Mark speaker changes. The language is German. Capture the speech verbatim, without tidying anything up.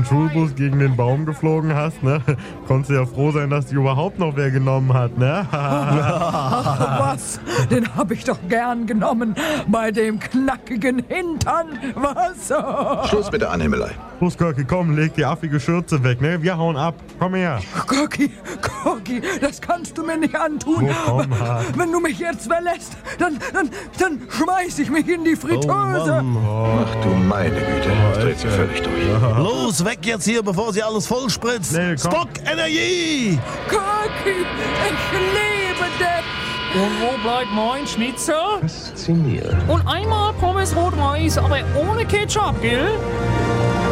Speaker 1: den Schulbus gegen den Baum geflogen hast, ne? Konntest du ja froh sein, dass die überhaupt noch wer genommen hat, ne?
Speaker 2: Ach was, den hab ich doch gern genommen. Bei dem knackigen Hintern, was?
Speaker 3: Schluss mit der Anhimmelei.
Speaker 1: Los, Gorki, komm, leg die affige Schürze weg, ne? Wir hauen ab. Komm her.
Speaker 2: Gorki, Gorki, das kannst du mir nicht antun.
Speaker 1: Oh, komm, hart.
Speaker 2: Wenn du mich jetzt verlässt, dann, dann, dann schmeiß ich mich in die Fritteuse.
Speaker 1: Oh,
Speaker 3: Ach du meine Güte, das dreht sie völlig durch.
Speaker 4: Los, weg jetzt hier, bevor sie alles voll spritzt.
Speaker 1: Schnell, komm.
Speaker 4: Stock Energie!
Speaker 2: Gorki, ich liebe dich.
Speaker 5: Und wo bleibt mein Schnitzel?
Speaker 3: Faszinierend.
Speaker 5: Und einmal Pommes rot-weiß, aber ohne Ketchup, gell?